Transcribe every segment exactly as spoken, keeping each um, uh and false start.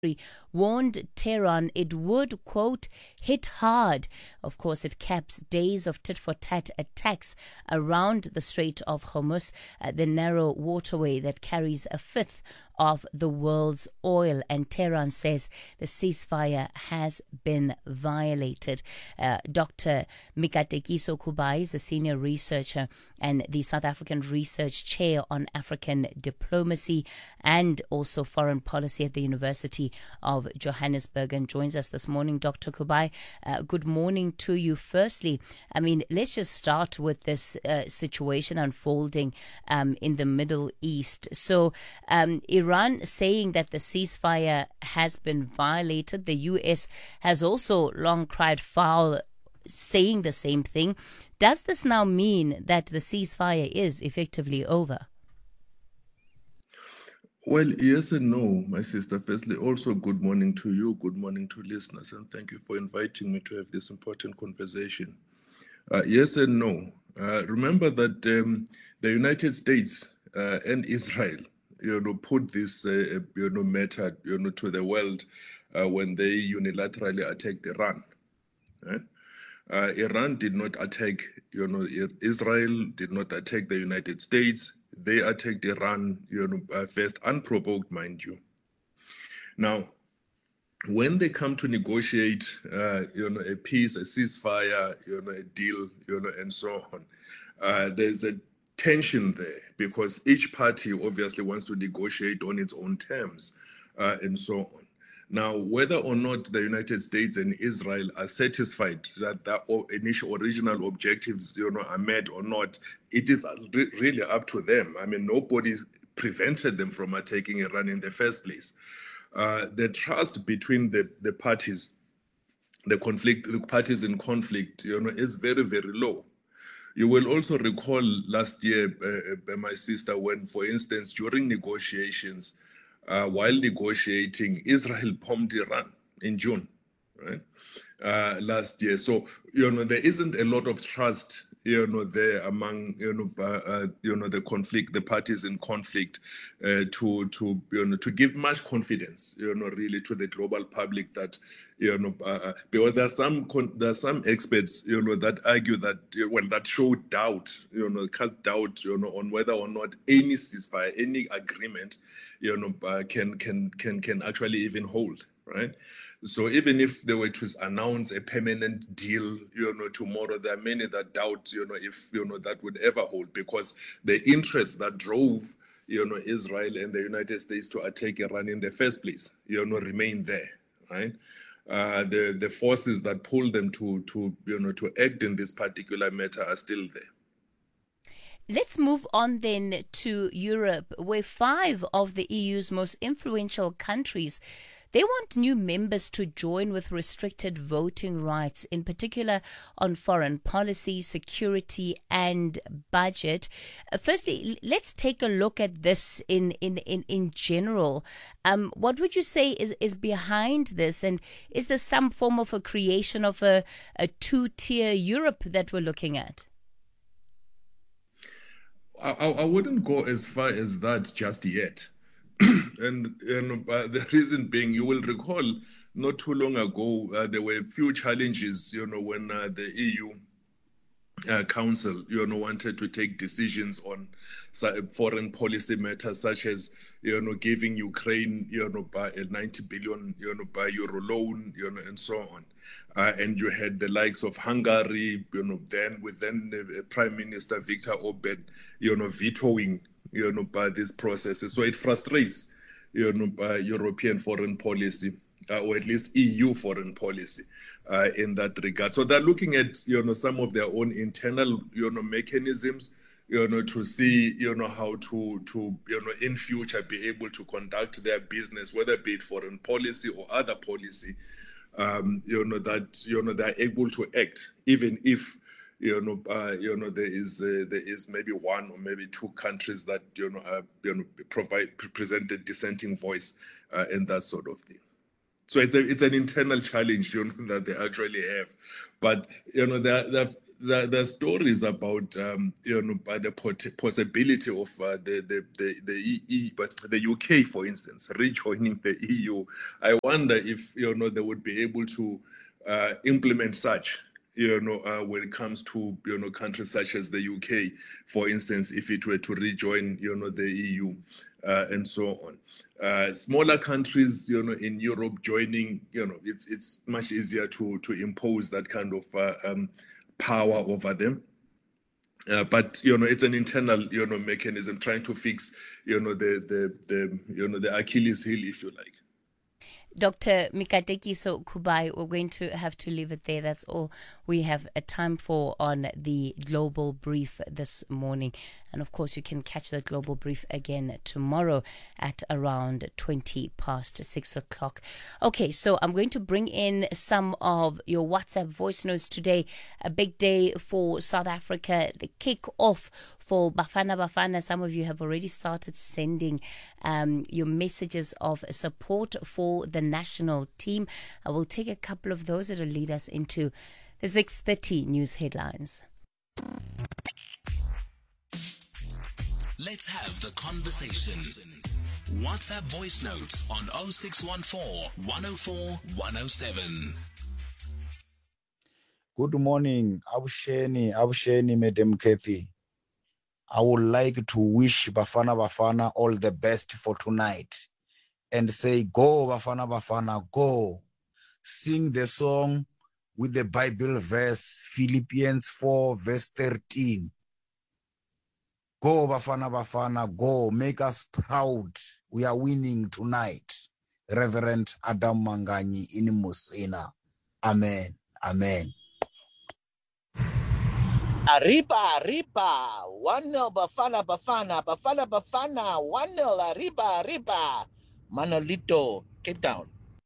warned Tehran it would, quote, hit hard. Of course, it caps days of tit-for-tat attacks around the Strait of Hormuz, uh, the narrow waterway that carries a fifth of the world's oil. And Tehran says the ceasefire has been violated. Uh, Doctor Mikatekiso Kubai is a senior researcher and the South African Research Chair on African Diplomacy and also Foreign Policy at the University of Johannesburg, and joins us this morning. Doctor Kubai, uh, good morning to you. Firstly, I mean, let's just start with this uh, situation unfolding um, in the Middle East. So, um, Iran saying that the ceasefire has been violated. The U S has also long cried foul, saying the same thing. Does this now mean that the ceasefire is effectively over? Well, yes and no, my sister. Firstly, also good morning to you, good morning to listeners, and thank you for inviting me to have this important conversation. Uh, yes and no. Uh, remember that um, the United States uh, and Israel, you know, put this, uh, you know, matter, you know, to the world uh, when they unilaterally attacked Iran. Right? Uh, Iran did not attack, you know, Israel did not attack the United States. They attacked Iran, you know, uh, first, unprovoked, mind you. Now, when they come to negotiate, uh, you know, a peace, a ceasefire, you know, a deal, you know, and so on, uh, there's a tension there because each party obviously wants to negotiate on its own terms, uh, and so on. Now, whether or not the United States and Israel are satisfied that the initial original objectives, you know, are met or not, it is re- really up to them. I mean, nobody prevented them from attacking Iran in the first place. Uh, the trust between the, the parties, the conflict, the parties in conflict, you know, is very, very low. You will also recall last year, uh, my sister, when, for instance, during negotiations, Uh, while negotiating, Israel bombed Iran in June, right, uh, last year. So, you know, there isn't a lot of trust, you know, there among, you know, uh, uh, you know, the conflict, the parties in conflict, uh, to, to, you know, to give much confidence, you know, really to the global public that, you know, uh, because there are some, con- there are some experts, you know, that argue that, well, that show doubt, you know, cast doubt, you know, on whether or not any ceasefire, any agreement, you know, uh, can can can can actually even hold, right? So even if they were to announce a permanent deal, you know, tomorrow, there are many that doubt, you know, if, you know, that would ever hold, because the interests that drove, you know, Israel and the United States to attack Iran in the first place, you know, remain there, right? Uh, the the forces that pull them to to you know to act in this particular matter are still there. Let's move on then to Europe, where five of the E U's most influential countries, they want new members to join with restricted voting rights, in particular on foreign policy, security, and budget. Uh, firstly, let's take a look at this in in in, in general. Um, what would you say is, is behind this, and is there some form of a creation of a, a two-tier Europe that we're looking at? I, I wouldn't go as far as that just yet. and and uh, the reason being, you will recall not too long ago, uh, there were a few challenges, you know, when uh, the E U uh, Council, you know, wanted to take decisions on foreign policy matters such as, you know, giving Ukraine, you know, by a ninety billion, you know, by euro loan, you know, and so on. Uh, and you had the likes of Hungary, you know, then with then uh, Prime Minister Viktor Orban, you know, vetoing, you know, by these processes. So it frustrates, you know, by European foreign policy, uh, or at least E U foreign policy uh, in that regard. So they're looking at, you know, some of their own internal, you know, mechanisms, you know, to see, you know, how to, to, you know, in future be able to conduct their business, whether it be it foreign policy or other policy, um, you know, that, you know, they're able to act, even if, you know, uh, you know, there is uh, there is maybe one or maybe two countries that, you know, uh, you know, provide present a dissenting voice uh, and that sort of thing. So it's a, it's an internal challenge, you know, that they actually have. But, you know, there, there the, the stories about um, you know by the pot- possibility of uh, the the the the, e- e- but the U K, for instance, rejoining the E U. I wonder if you know they would be able to uh, implement such. You know, uh, when it comes to you know countries such as the U K, for instance, if it were to rejoin you know the E U uh, and so on. Uh, smaller countries, you know, in Europe joining, you know, it's it's much easier to to impose that kind of uh, um, power over them. Uh, but you know, it's an internal you know mechanism trying to fix you know the the the you know the Achilles heel, if you like. Doctor Mikatekiso Kubai, we're going to have to leave it there. That's all we have a time for on the Global Brief this morning. And of course, you can catch the Global Brief again tomorrow at around twenty past six o'clock. Okay, so I'm going to bring in some of your WhatsApp voice notes today. A big day for South Africa, the kick-off for Bafana Bafana. Some of you have already started sending um, your messages of support for the national team. I will take a couple of those that will lead us into the six thirty news headlines. Let's have the conversation. WhatsApp voice notes on oh six one four, one oh four, one oh seven. Good morning, Abusheni, Abusheni, Madam Kathy. I would like to wish Bafana Bafana all the best for tonight and say, go Bafana Bafana, go. Sing the song with the Bible verse, Philippians four, verse thirteen. Go Bafana Bafana, go. Make us proud. We are winning tonight. Reverend Adam Manganyi in Musina. Amen. Amen. Arriba, arriba, one nil Bafana Bafana, Bafana Bafana, one nil, arriba, arriba, Manolito, Cape Town.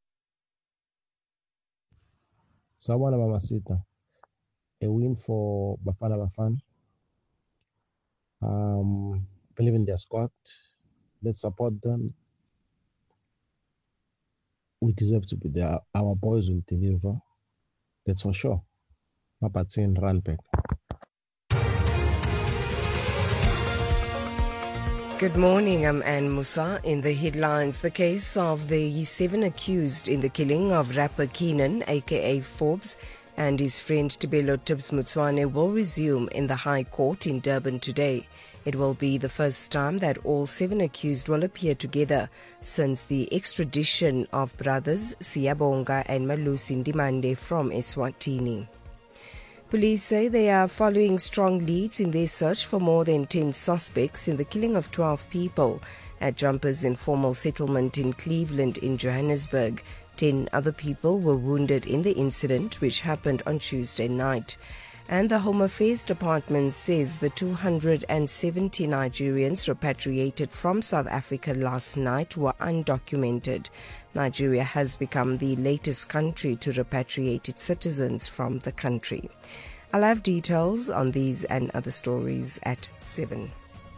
Sawubona Mamasita, a win for Bafana Bafana. Um, believe in their squad. Let's support them. We deserve to be there. Our boys will deliver. That's for sure. Mapatsin Ranpek. Good morning, I'm Anne Musa. In the headlines, the case of the seven accused in the killing of rapper Keenan, aka Forbes, and his friend Tibelo Tibbs Mutswane will resume in the High Court in Durban today. It will be the first time that all seven accused will appear together since the extradition of brothers Siyabonga and Malusi Ndimande from Eswatini. Police say they are following strong leads in their search for more than ten suspects in the killing of twelve people at Jumpers Informal Settlement in Cleveland in Johannesburg. Ten other people were wounded in the incident, which happened on Tuesday night. And the Home Affairs Department says the two hundred seventy Nigerians repatriated from South Africa last night were undocumented. Nigeria has become the latest country to repatriate its citizens from the country. I'll have details on these and other stories at seven.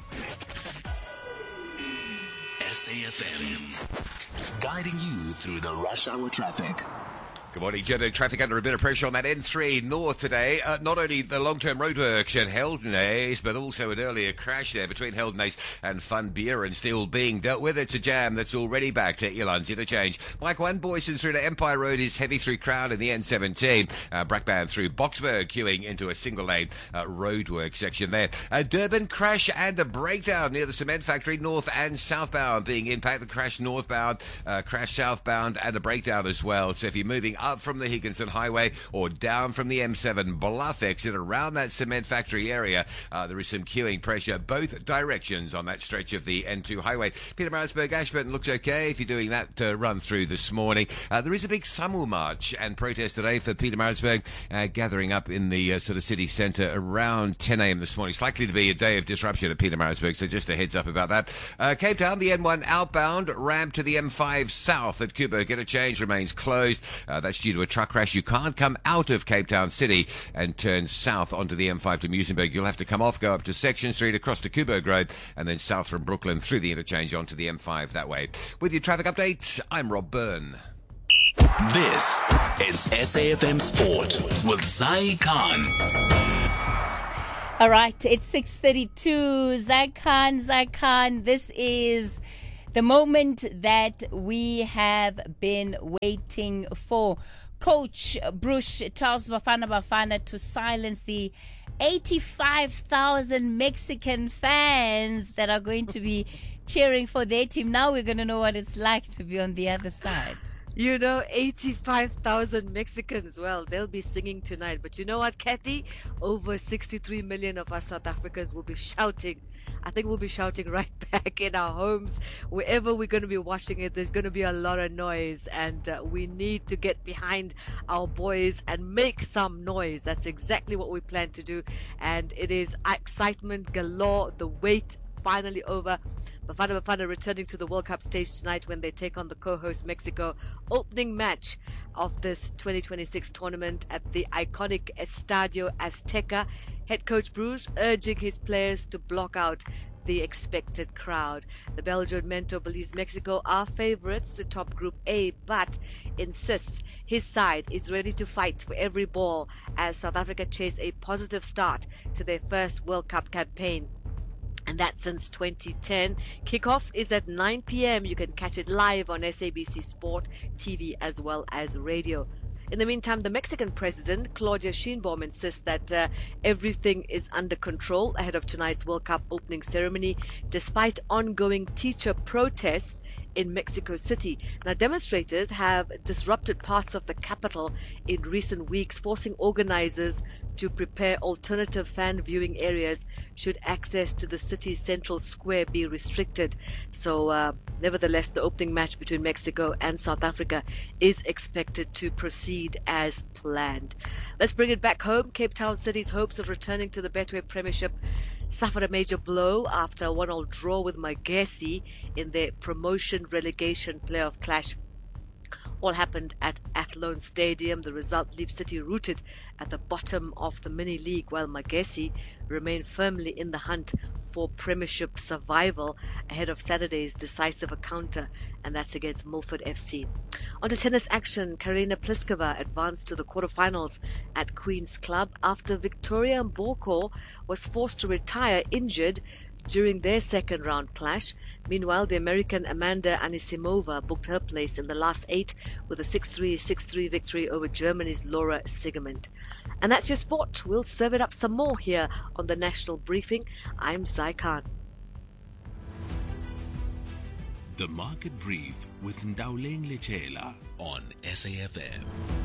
S A F M, guiding you through the rush hour traffic. Good morning, Joburg. Traffic under a bit of pressure on that N three north today. Uh, not only the long-term roadworks at Heldenace, but also an earlier crash there between Heldenace and Van Buren still being dealt with. It's a jam that's already back to Elands Interchange. Mike One Boyson through to Empire Road is heavy through Crown in the N seventeen. Uh, Brackban through Boxburg queuing into a single-lane uh, roadwork section there. A Durban crash and a breakdown near the cement factory, north and southbound being impacted. The crash northbound, uh, crash southbound, and a breakdown as well. So if you're moving up from the Higginson Highway or down from the M seven Bluff exit around that cement factory area, uh, there is some queuing pressure both directions on that stretch of the N two highway. Pietermaritzburg Ashburton looks okay if you're doing that uh, run through this morning. Uh, there is a big Samu march and protest today for Pietermaritzburg, uh, gathering up in the uh, sort of city centre around ten a.m. this morning. It's likely to be a day of disruption at Pietermaritzburg, so just a heads up about that. Uh, Cape Town, the N one outbound ramp to the M five south at Kubo Interchange remains closed. Uh, That's due to a truck crash. You can't come out of Cape Town City and turn south onto the M five to Muizenberg. You'll have to come off, go up to Section Street, across to Kuberg Road, and then south from Brooklyn through the interchange onto the M five that way. With your traffic updates, I'm Rob Byrne. This is S A F M Sport with Zai Khan. All right, it's six thirty-two. Zai Khan, Zai Khan, this is the moment that we have been waiting for. Coach Bruce tells Bafana Bafana to silence the eighty-five thousand Mexican fans that are going to be cheering for their team. Now we're going to know what it's like to be on the other side. You know, eighty-five thousand Mexicans, well, they'll be singing tonight. But you know what, Kathy? Over sixty-three million of us South Africans will be shouting. I think we'll be shouting right back in our homes. Wherever we're going to be watching it, there's going to be a lot of noise. And uh, we need to get behind our boys and make some noise. That's exactly what we plan to do. And it is excitement galore. The wait finally over. Bafana Bafana returning to the World Cup stage tonight when they take on the co-host Mexico. Opening match of this twenty twenty-six tournament at the iconic Estadio Azteca. Head coach Bruce urging his players to block out the expected crowd. The Belgian mentor believes Mexico are favourites to top Group A, but insists his side is ready to fight for every ball as South Africa chase a positive start to their first World Cup campaign. And that's since twenty ten. Kickoff is at nine p.m. You can catch it live on S A B C Sport, T V as well as radio. In the meantime, the Mexican president, Claudia Sheinbaum, insists that uh, everything is under control ahead of tonight's World Cup opening ceremony, despite ongoing teacher protests in Mexico City. Now, demonstrators have disrupted parts of the capital in recent weeks, forcing organizers to prepare alternative fan viewing areas should access to the city's central square be restricted. So, uh, nevertheless, the opening match between Mexico and South Africa is expected to proceed as planned. Let's bring it back home. Cape Town City's hopes of returning to the Betway Premiership suffered a major blow after a one-all draw with Magesi in their promotion-relegation playoff clash. All happened at Athlone Stadium. The result leaves City rooted at the bottom of the mini-league, while Magesi remain firmly in the hunt for Premiership survival ahead of Saturday's decisive encounter, and that's against Milford F C. On to tennis action. Karolina Pliskova advanced to the quarterfinals at Queen's Club after Victoria Mboko was forced to retire injured during their second round clash. Meanwhile, the American Amanda Anisimova booked her place in the last eight with a six three, six three victory over Germany's Laura Siegemund. And that's your sport. We'll serve it up some more here on the National Briefing. I'm Zai Khan. The Market Brief with Ndauleng Lechela on S A F M.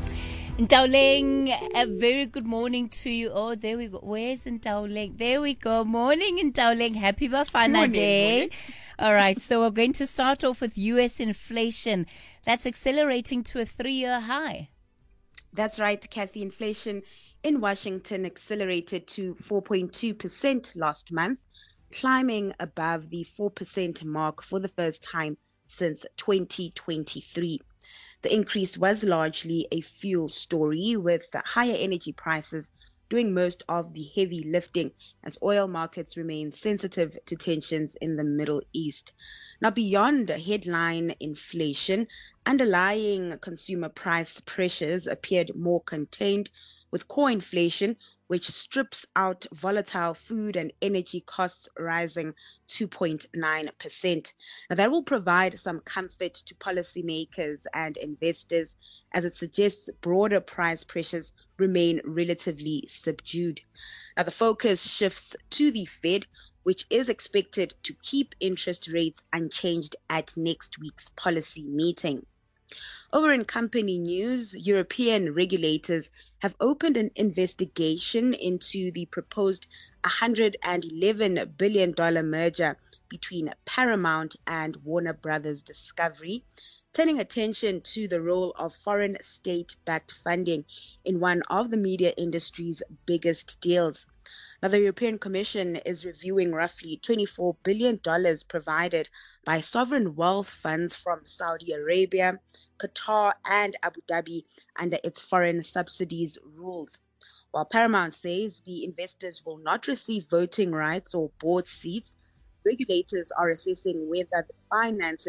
Ndauleng, a very good morning to you. Oh, there we go. Where's Ndauleng? There we go. Morning, Ndauleng. Happy Bafana morning, Day. Morning. All right, so we're going to start off with U S inflation. That's accelerating to a three-year high. That's right, Kathy. Inflation in Washington accelerated to four point two percent last month, climbing above the four percent mark for the first time since twenty twenty-three. The increase was largely a fuel story, with higher energy prices doing most of the heavy lifting as oil markets remain sensitive to tensions in the Middle East. Now, beyond headline inflation, underlying consumer price pressures appeared more contained, with core inflation, which strips out volatile food and energy costs, rising two point nine percent. Now, that will provide some comfort to policymakers and investors, as it suggests broader price pressures remain relatively subdued. Now, the focus shifts to the Fed, which is expected to keep interest rates unchanged at next week's policy meeting. Over in company news, European regulators have opened an investigation into the proposed one hundred eleven billion dollars merger between Paramount and Warner Brothers Discovery, turning attention to the role of foreign state-backed funding in one of the media industry's biggest deals. Now, the European Commission is reviewing roughly twenty-four billion dollars provided by sovereign wealth funds from Saudi Arabia, Qatar, and Abu Dhabi under its foreign subsidies rules. While Paramount says the investors will not receive voting rights or board seats, regulators are assessing whether the financing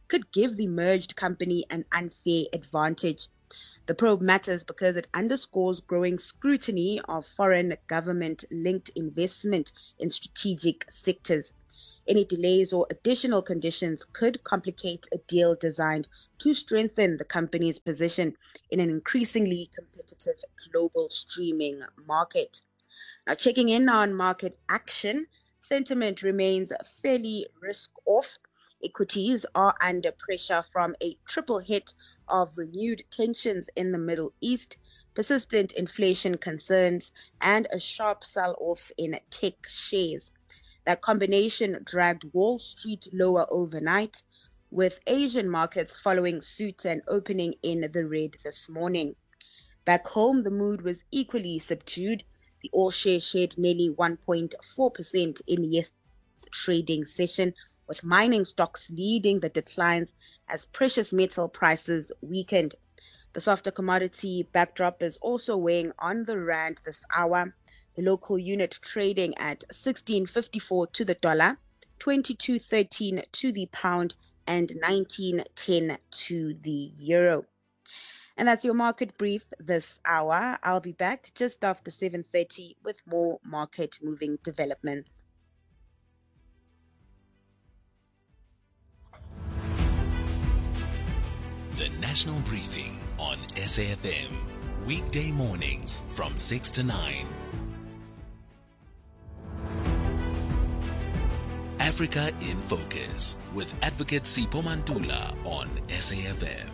could give the merged company an unfair advantage. The probe matters because it underscores growing scrutiny of foreign government-linked investment in strategic sectors. Any delays or additional conditions could complicate a deal designed to strengthen the company's position in an increasingly competitive global streaming market. Now, checking in on market action, sentiment remains fairly risk-off. Equities are under pressure from a triple hit of renewed tensions in the Middle East, persistent inflation concerns, and a sharp sell-off in tech shares. That combination dragged Wall Street lower overnight, with Asian markets following suit and opening in the red this morning. Back home, the mood was equally subdued. The all-share shed nearly one point four percent in yesterday's trading session, with mining stocks leading the declines as precious metal prices weakened. The softer commodity backdrop is also weighing on the rand this hour. The local unit trading at sixteen fifty-four to the dollar, twenty-two thirteen to the pound, and nineteen ten to the euro. And that's your market brief this hour. I'll be back just after seven thirty with more market moving developments. The National Briefing on S A F M. Weekday mornings from six to nine. Africa in Focus with Advocate Sipho Mantula on S A F M.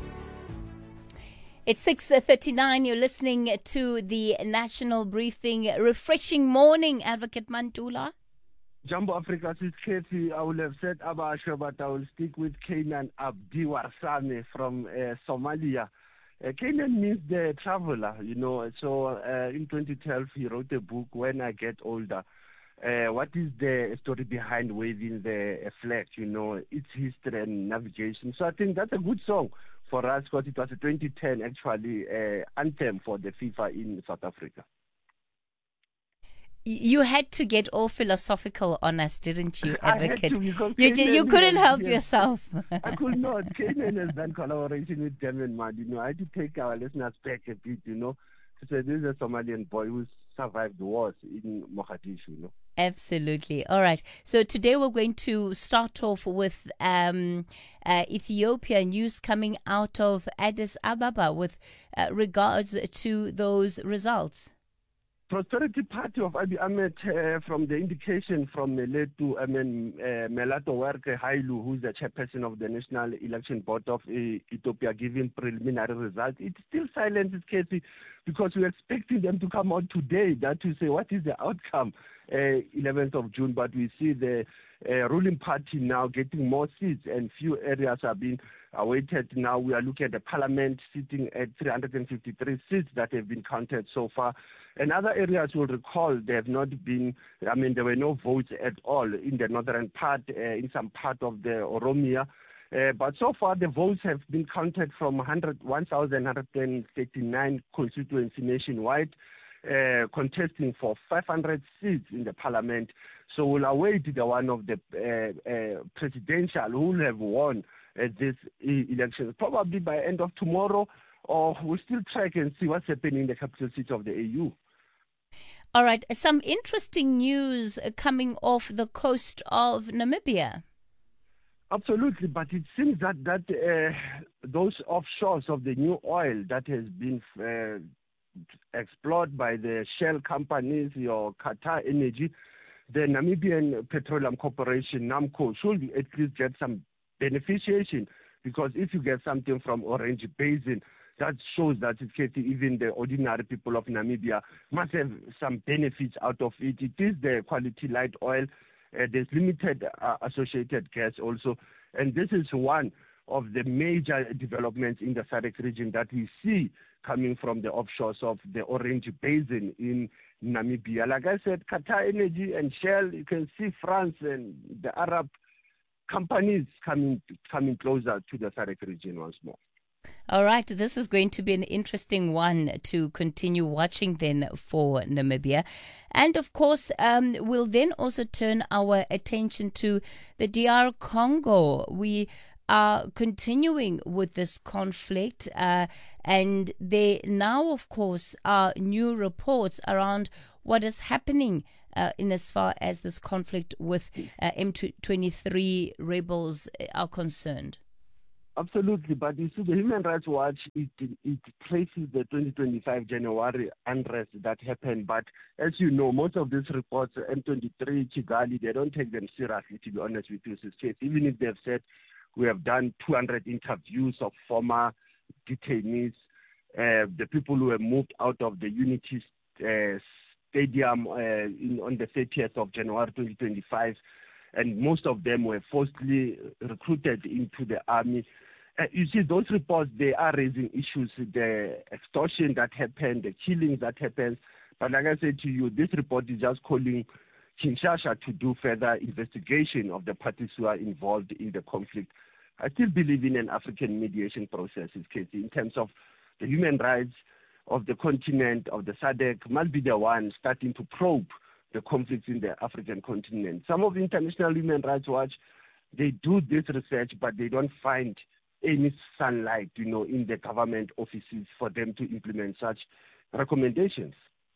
It's six thirty-nine. You're listening to the National Briefing. Refreshing morning, Advocate Mantula. Jumbo Africa, is Kathy. I would have said Abasha, but I will stick with Kenan Abdi Warsame from uh, Somalia. Uh, Kenan means the traveler, you know. So uh, in twenty twelve, he wrote a book, When I Get Older. Uh, what is the story behind waving the uh, flag, you know, its history and navigation. So I think that's a good song for us because it was a twenty ten, actually, uh, anthem for the FIFA in South Africa. You had to get all philosophical on us, didn't you, Advocate? I had to, you, Kenan you couldn't has, help yes, yourself. I could not. Kenan has done collaboration with German Man. You know, I had to take our listeners back a bit, you know, to say this is a Somalian boy who survived the wars in Mogadishu, you know. Absolutely. All right. So today we're going to start off with um, uh, Ethiopia news coming out of Addis Ababa with uh, regards to those results. Prosperity Party of Abiy Ahmed, uh, from the indication from Meletu, I mean, uh, Melato Werke Hailu, who's the chairperson of the National Election Board of uh, Ethiopia, giving preliminary results. It's still silent, it's Casey, because we're expecting them to come out today, that to say what is the outcome, uh, eleventh of June, but we see the uh, ruling party now getting more seats and few areas are being awaited. Now we are looking at the parliament sitting at three hundred fifty-three seats that have been counted so far. And other areas will recall they have not been, I mean, there were no votes at all in the northern part, uh, in some part of the Oromia. Uh, but so far the votes have been counted from one thousand one hundred thirty-nine constituency nationwide, uh, contesting for five hundred seats in the parliament. So we'll await the one of the uh, uh, presidential who will have won uh, this e- election, probably by end of tomorrow, or we'll still track and see what's happening in the capital city of the A U. All right. Some interesting news coming off the coast of Namibia. Absolutely, but it seems that, that uh, those offshores of the new oil that has been uh, explored by the shell companies, your Qatar Energy, the Namibian Petroleum Corporation, NAMCO, should at least get some beneficiation, because if you get something from Orange Basin, that shows that it's even the ordinary people of Namibia must have some benefits out of it. It is the quality light oil. Uh, there's limited uh, associated gas also. And this is one of the major developments in the S A D C region that we see coming from the offshores of the Orange Basin in Namibia. Like I said, Qatar Energy and Shell, you can see France and the Arab companies coming coming closer to the S A D C region once more. All right, this is going to be an interesting one to continue watching then for Namibia. And of course, um, we'll then also turn our attention to the D R Congo. We are continuing with this conflict, uh, and there now, of course, are new reports around what is happening uh, in as far as this conflict with uh, M twenty-three rebels are concerned. Absolutely, but you see, the Human Rights Watch, it, it traces the twenty twenty-five January unrest that happened. But as you know, most of these reports, M twenty-three, Kigali, they don't take them seriously, to be honest with you, Sister. Even if they've said we have done two hundred interviews of former detainees, uh, the people who were moved out of the Unity uh, Stadium uh, in, on the thirtieth of January twenty twenty-five, and most of them were forcibly recruited into the army. Uh, you see, those reports, they are raising issues, the extortion that happened, the killings that happened. But like I said to you, this report is just calling Kinshasa to do further investigation of the parties who are involved in the conflict. I still believe in an African mediation process, in terms of the human rights of the continent, of the S A D C, must be the one starting to probe the conflicts in the African continent. Some of the International Human Rights Watch, they do this research, but they don't find any sunlight, you know, in the government offices for them to implement such recommendations.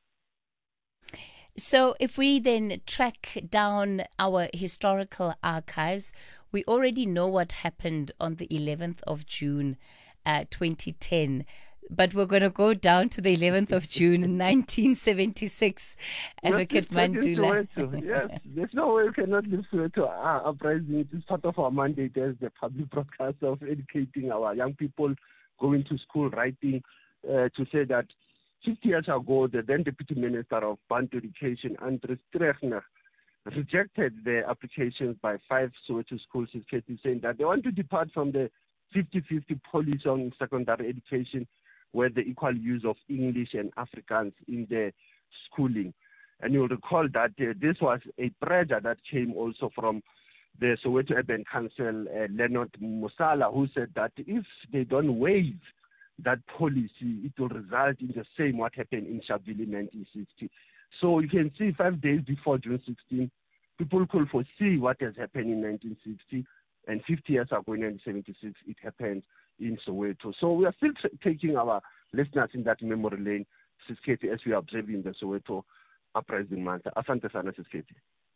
So if we then track down our historical archives, we already know what happened on the eleventh of June, uh, twenty ten. But we're going to go down to the eleventh of June, nineteen seventy-six. Advocate Mandula. Yes, there's no way we cannot leave Soweto uh, uprising. It is part of our mandate as the public broadcaster of educating our young people, going to school, writing, uh, to say that fifty years ago, the then Deputy Minister of Bantu Education, Andries Trechner, rejected the applications by five Soweto schools, saying that they want to depart from the fifty-fifty policy on secondary education, where the equal use of English and Afrikaans in the schooling. And you'll recall that uh, this was a pressure that came also from the Soweto Urban Council, uh, Leonard Musala, who said that if they don't waive that policy, it will result in the same what happened in Sharpeville in nineteen sixty. So you can see five days before June sixteenth, people could foresee what has happened in nineteen sixty, and fifty years ago in nineteen seventy-six, it happened in Soweto. So we are still t- taking our listeners in that memory lane, Sisketi, as we are observing the Soweto uprising month. Asante sana, Sisketi.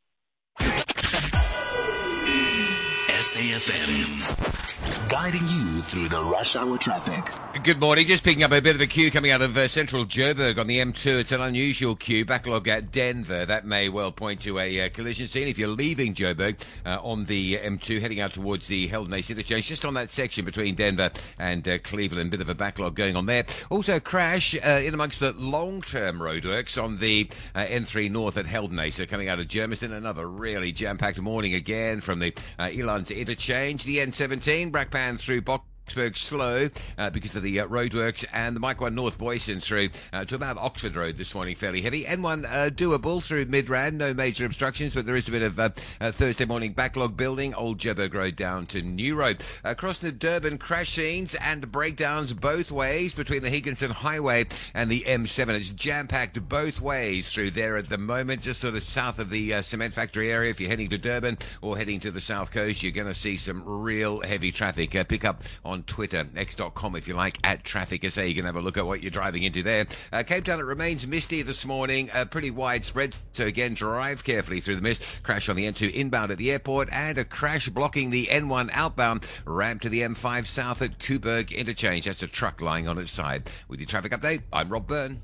S A F M, guiding you through the rush hour traffic. Good morning. Just picking up a bit of a queue coming out of uh, central Joburg on the M two. It's an unusual queue. Backlog at Denver. That may well point to a uh, collision scene. If you're leaving Joburg uh, on the M two, heading out towards the Heldnace interchange, just on that section between Denver and uh, Cleveland, bit of a backlog going on there. Also, a crash uh, in amongst the long-term roadworks on the uh, N three North at Heldnace, coming out of Germiston. Another really jam-packed morning again from the uh, Elands interchange. The N seventeen, Brakpan through Box. slow uh, because of the uh, roadworks, and the Mike one North Boyson through uh, to about Oxford Road this morning, fairly heavy. N one uh, doable through Midrand, no major obstructions, but there is a bit of uh, uh, Thursday morning backlog building. Old Joburg Road down to New Road. Across the Durban, crash scenes and breakdowns both ways between the Higginson Highway and the M seven. It's jam-packed both ways through there at the moment, just sort of south of the uh, cement factory area. If you're heading to Durban or heading to the south coast, you're going to see some real heavy traffic. Uh, pick up on Twitter, x dot com if you like, at Traffic S A. You can have a look at what you're driving into there. Uh, Cape Town, it remains misty this morning, uh, pretty widespread, so again, drive carefully through the mist. Crash on the N two inbound at the airport, and a crash blocking the N one outbound ramp to the M five south at Kuburg interchange. That's a truck lying on its side. With your traffic update, I'm Rob Byrne.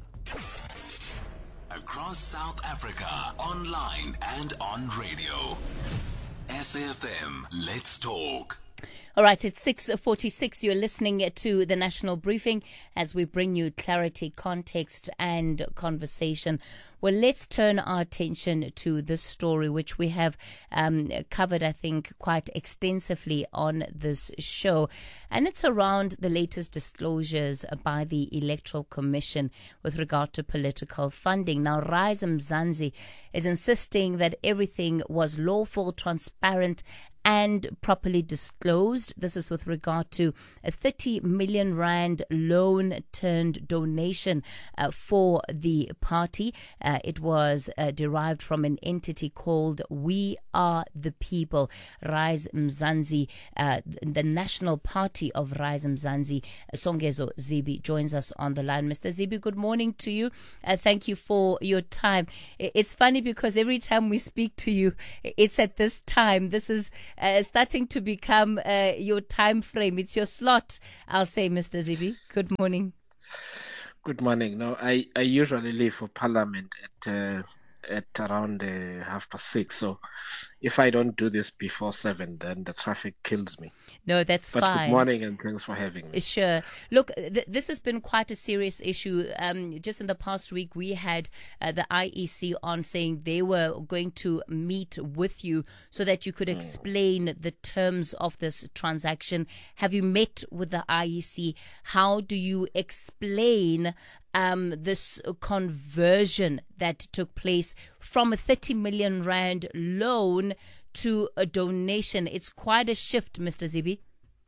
Across South Africa, online and on radio. S A F M, let's talk. All right, it's six forty-six. You're listening to the National Briefing as we bring you clarity, context and conversation. Well, let's turn our attention to this story, which we have um, covered, I think, quite extensively on this show. And it's around the latest disclosures by the Electoral Commission with regard to political funding. Now, Rise Mzansi is insisting that everything was lawful, transparent and properly disclosed. This is with regard to a thirty million rand loan turned donation uh, for the party. Uh, it was uh, derived from an entity called We Are the People, Rise Mzansi, uh, the National Party of Rise Mzansi. Songezo Zibi joins us on the line. Mister Zibi, good morning to you. Uh, thank you for your time. It's funny because every time we speak to you, it's at this time. This is uh, starting to become uh, your time frame. It's your slot, I'll say, Mister Zibi. Good morning. Good morning. No, I, I usually leave for Parliament at uh, at around uh, half past six. So if I don't do this before seven, then the traffic kills me. No, that's but fine. Good morning and thanks for having me. Sure. Look, th- this has been quite a serious issue. Um, just in the past week, we had uh, the I E C on saying they were going to meet with you so that you could explain mm. the terms of this transaction. Have you met with the I E C? How do you explain Um, this conversion that took place from a thirty million rand loan to a donation? It's quite a shift, Mister Zibi.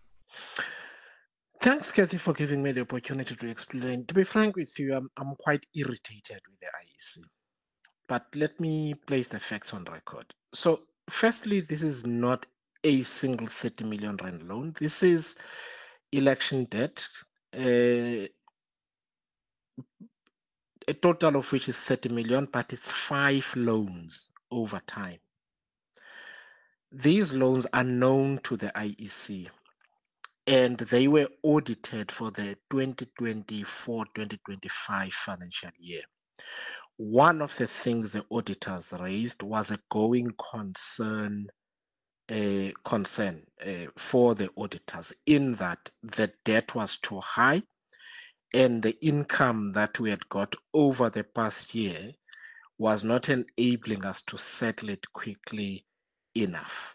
Thanks, Kathy, for giving me the opportunity to explain. To be frank with you, I'm, I'm quite irritated with the I E C. But let me place the facts on record. So, firstly, this is not a single thirty million rand loan. This is election debt. Uh, a total of which is thirty million, but it's five loans over time. These loans are known to the I E C and they were audited for the twenty twenty-four twenty twenty-five financial year. One of the things the auditors raised was a going concern uh, concern uh, for the auditors in that the debt was too high and the income that we had got over the past year was not enabling us to settle it quickly enough.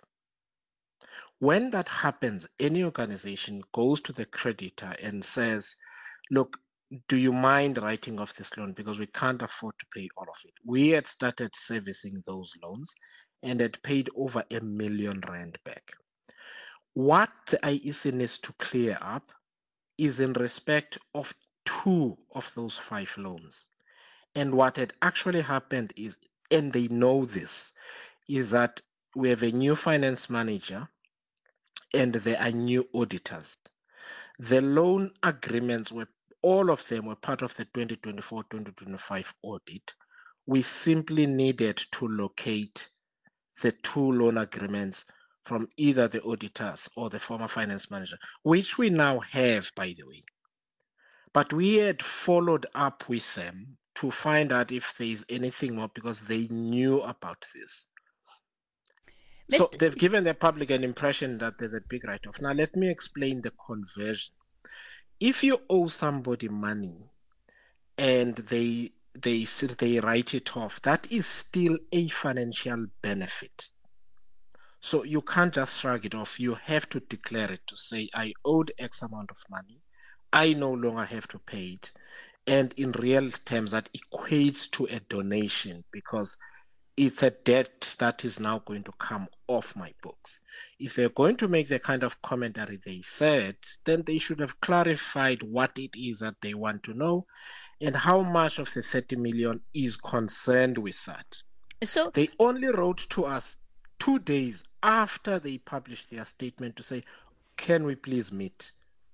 When that happens, any organization goes to the creditor and says, look, do you mind writing off this loan because we can't afford to pay all of it? We had started servicing those loans and had paid over a million rand back. What the I E C needs to clear up is in respect of two of those five loans. And what had actually happened is, and they know this, is that we have a new finance manager and there are new auditors. The loan agreements were, all of them were part of the twenty twenty-four twenty twenty-five audit. We simply needed to locate the two loan agreements from either the auditors or the former finance manager, which we now have, by the way. But we had followed up with them to find out if there is anything more because they knew about this. Mister So they've given the public an impression that there's a big write-off. Now let me explain the conversion. If you owe somebody money and they they they write it off, that is still a financial benefit. So you can't just shrug it off. You have to declare it to say, I owed X amount of money. I no longer have to pay it. And in real terms, that equates to a donation because it's a debt that is now going to come off my books. If they're going to make the kind of commentary they said, then they should have clarified what it is that they want to know and how much of the thirty million is concerned with that. So they only wrote to us two days after they published their statement to say, can we please meet?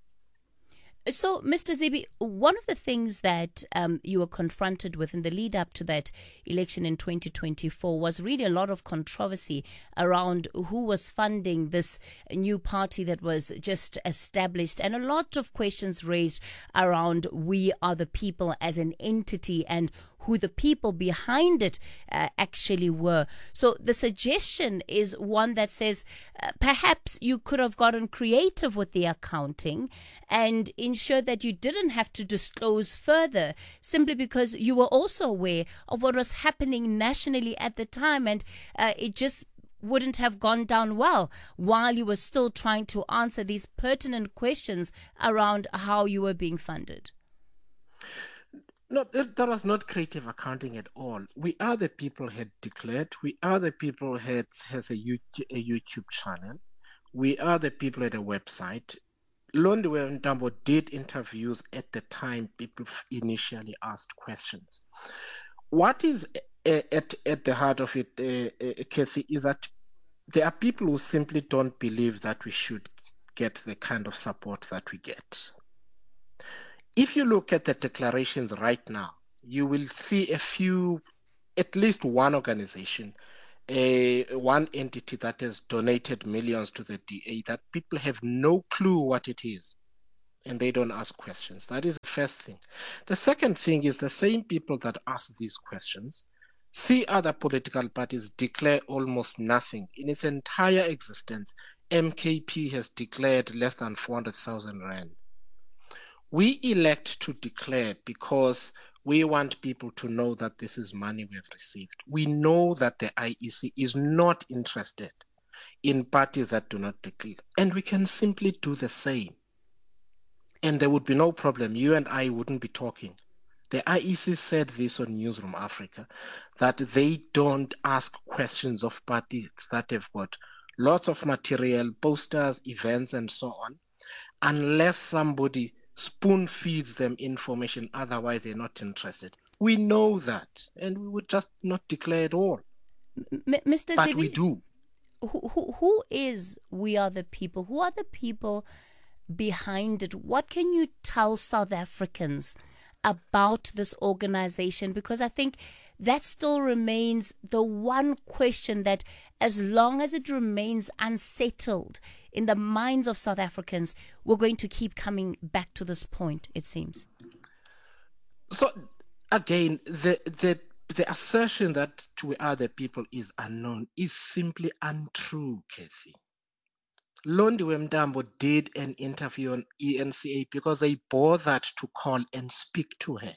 So, Mister Zibi, one of the things that um, you were confronted with in the lead up to that election in twenty twenty-four was really a lot of controversy around who was funding this new party that was just established, and a lot of questions raised around We Are the People as an entity and who the people behind it uh, actually were. So the suggestion is one that says uh, perhaps you could have gotten creative with the accounting and ensure that you didn't have to disclose further simply because you were also aware of what was happening nationally at the time, and uh, it just wouldn't have gone down well while you were still trying to answer these pertinent questions around how you were being funded. No, that, that was not creative accounting at all. We are the people had declared. We are the people had has a YouTube, a YouTube channel. We are the people at a website. Londiwe Ntambo did interviews at the time people initially asked questions. What is uh, at at the heart of it, uh, uh, Kathy, is that there are people who simply don't believe that we should get the kind of support that we get. If you look at the declarations right now, you will see a few, at least one organization, a one entity that has donated millions to the D A that people have no clue what it is, and they don't ask questions. That is the first thing. The second thing is the same people that ask these questions see other political parties declare almost nothing. In its entire existence, M K P has declared less than four hundred thousand rand. We elect to declare because we want people to know that this is money we have received. We know that the I E C is not interested in parties that do not declare, and we can simply do the same. And there would be no problem. You and I wouldn't be talking. The I E C said this on Newsroom Africa, that they don't ask questions of parties that have got lots of material, posters, events, and so on, unless somebody spoon feeds them information, otherwise they're not interested. We know that, and we would just not declare it all. M- Mister But Zibi, we do. Who, who, who is We Are the People? Who are the people behind it? What can you tell South Africans about this organization? Because I think that still remains the one question that, as long as it remains unsettled in the minds of South Africans, we're going to keep coming back to this point, it seems. So, again, the the the assertion that we are the people is unknown is simply untrue, Kathy. Londiwe Ntambo did an interview on E N C A because they bothered to call and speak to her.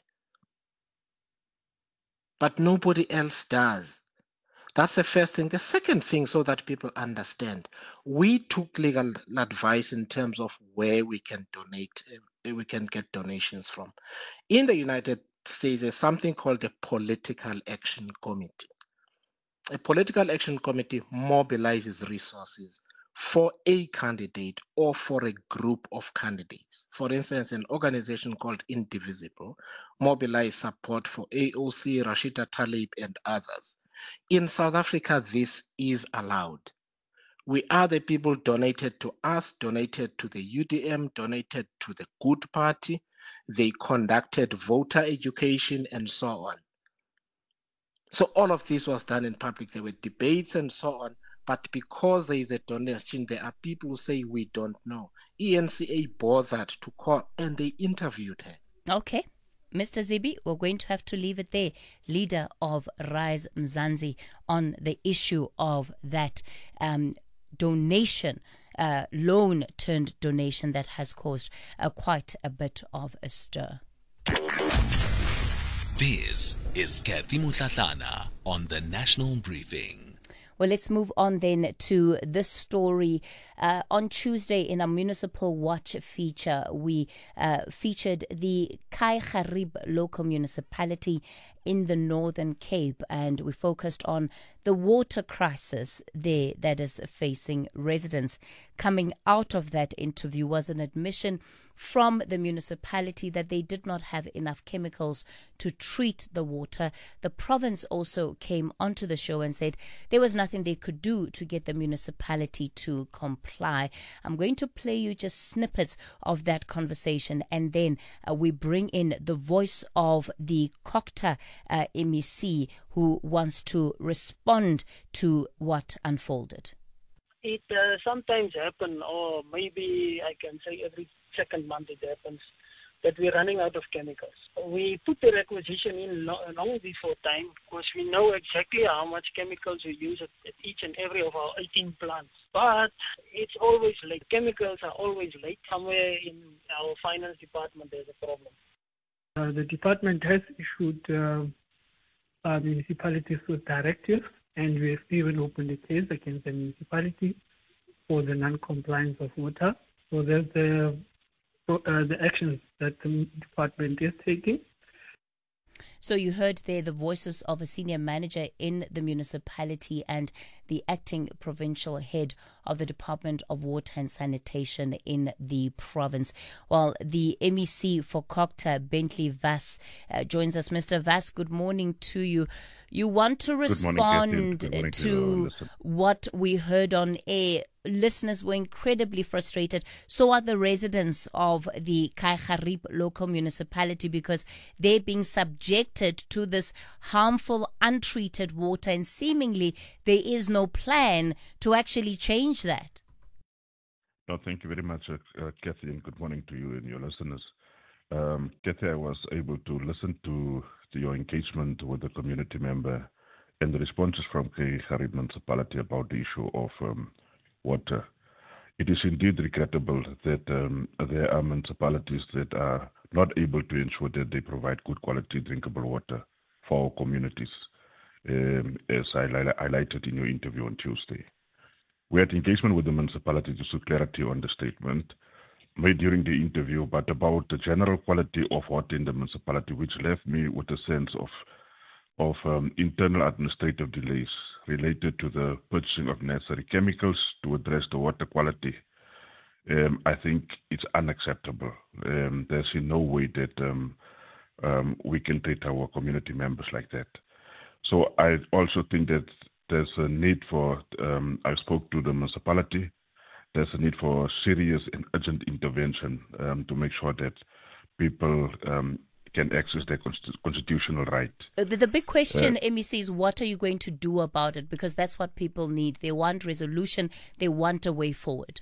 But nobody else does. That's the first thing. The second thing, so that people understand, we took legal advice in terms of where we can donate, uh, we can get donations from. In the United States, there's something called a Political Action Committee. A Political Action Committee mobilizes resources for a candidate or for a group of candidates. For instance, an organization called Indivisible mobilized support for A O C, Rashida Tlaib, and others. In South Africa, this is allowed. We are the people donated to us, donated to the U D M, donated to the Good Party. They conducted voter education and so on. So all of this was done in public. There were debates and so on. But because there is a donation, there are people who say we don't know. E N C A bothered to call and they interviewed her. Okay. Mister Zibi, we're going to have to leave it there. Leader of Rise Mzansi on the issue of that um, donation, uh, loan turned donation that has caused uh, quite a bit of a stir. This is Kathy Mutlatlana on the National Briefing. Well, let's move on then to this story. Uh, on Tuesday, in our Municipal Watch feature, we uh, featured the Khai Garib local municipality in the Northern Cape, and we focused on the water crisis there that is facing residents. Coming out of that interview was an admission from the municipality that they did not have enough chemicals to treat the water. The province also came onto the show and said there was nothing they could do to get the municipality to comply. I'm going to play you just snippets of that conversation, and then uh, we bring in the voice of the Kokta uh, M E C, who wants to respond to what unfolded. It uh, sometimes happens, or maybe I can say every second month it happens, that we're running out of chemicals. We put the requisition in lo- long before time because we know exactly how much chemicals we use at, at each and every of our eighteen plants. But it's always late. Chemicals are always late. Somewhere in our finance department there's a problem. Uh, the department has issued uh, uh, municipalities with directives, and we have even opened a case against the municipality for the non-compliance of water. So there's the, uh, the actions that the department is taking. So you heard there the voices of a senior manager in the municipality and the acting provincial head of the Department of Water and Sanitation in the province. While the M E C for Kokta, Bentley Vass, uh, joins us. Mister Vass, good morning to you. You want to respond to, to what we heard on air. Listeners were incredibly frustrated. So are the residents of the Kaiharib local municipality, because they're being subjected to this harmful, untreated water, and seemingly there is no plan to actually change that. No, thank you very much, uh, uh, Kathy, and good morning to you and your listeners. Um, Kathy, I was able to listen to, to your engagement with the community member and the responses from Kaiharib municipality about the issue of um, water. It is indeed regrettable that um, there are municipalities that are not able to ensure that they provide good quality drinkable water for our communities, um, as I highlighted in your interview on Tuesday. We had engagement with the municipality to seek clarity on the statement made during the interview, but about the general quality of water in the municipality, which left me with a sense of of um, internal administrative delays related to the purchasing of necessary chemicals to address the water quality. Um, I think it's unacceptable. Um, there's in no way that um, um, we can treat our community members like that. So I also think that there's a need for, um, I spoke to the municipality, there's a need for serious and urgent intervention um, to make sure that people um, can access their constitutional right. The, the big question, uh, M E C, is what are you going to do about it? Because that's what people need. They want resolution. They want a way forward.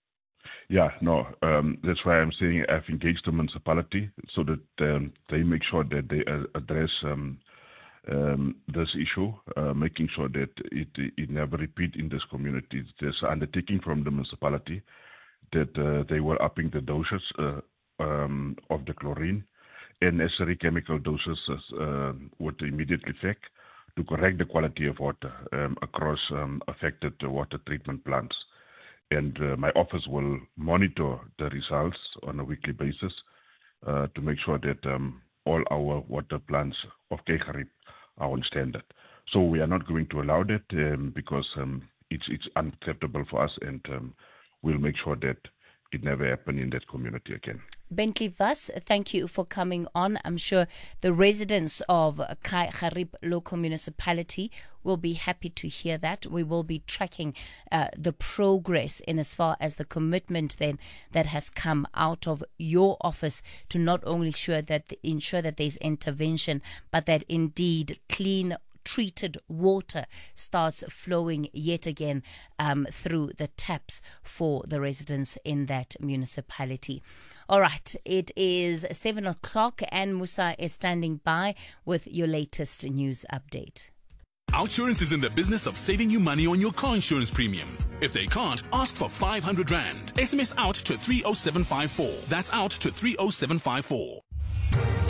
Yeah, no, um, that's why I'm saying I've engaged the municipality so that um, they make sure that they uh, address um, um, this issue, uh, making sure that it, it never repeat in this community. There's an undertaking from the municipality that uh, they were upping the doses uh, um, of the chlorine and necessary chemical doses uh, with immediate effect to correct the quality of water um, across um, affected water treatment plants. And uh, my office will monitor the results on a weekly basis uh, to make sure that um, all our water plants of Kaiharib are on standard. So we are not going to allow that um, because um, it's, it's unacceptable for us, and um, we'll make sure that it never happen in that community again. Bentley Vass, thank you for coming on. I'm sure the residents of Kaiharib local municipality will be happy to hear that. We will be tracking uh, the progress in as far as the commitment then that has come out of your office to not only sure that ensure that there's intervention, but that indeed clean treated water starts flowing yet again um, through the taps for the residents in that municipality. All right, it is seven o'clock and Musa is standing by with your latest news update. Outsurance is in the business of saving you money on your car insurance premium. If they can't, ask for five hundred rand. S M S out to three oh seven five four. That's out to three oh seven five four.